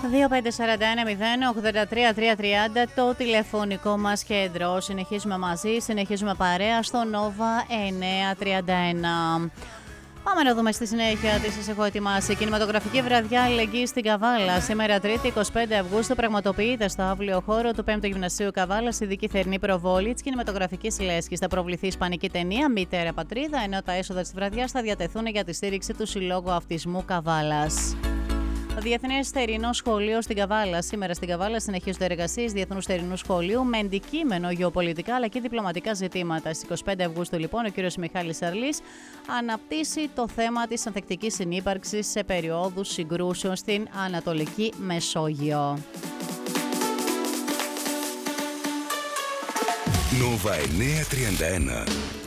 2541-083-330 το τηλεφωνικό μας κέντρο. Συνεχίζουμε μαζί, συνεχίζουμε παρέα στο Nova 931. Πάμε να δούμε στη συνέχεια τι σας έχω ετοιμάσει. Κινηματογραφική βραδιά αλληλεγγύης στην Καβάλα. Σήμερα Τρίτη 25 Αυγούστου πραγματοποιείται στο αύλιο χώρο του 5ου Γυμνασίου Καβάλα η ειδική θερινή προβολή της κινηματογραφικής λέσχης. Θα προβληθεί η ισπανική ταινία Μητέρα Πατρίδα, ενώ τα έσοδα της βραδιάς θα διατεθούν για τη στήριξη του Συλλόγου Αυτισμού Καβάλας. Διεθνές Θερινό Σχολείο στην Καβάλα. Σήμερα στην Καβάλα συνεχίζονται εργασίες Διεθνούς Θερινού Σχολείου με αντικείμενο γεωπολιτικά αλλά και διπλωματικά ζητήματα. Στις 25 Αυγούστου, λοιπόν, ο κ. Μιχάλης Αρλής αναπτύσσει το θέμα της ανθεκτικής συνύπαρξης σε περιόδους συγκρούσεων στην Ανατολική Μεσόγειο. Nova 931.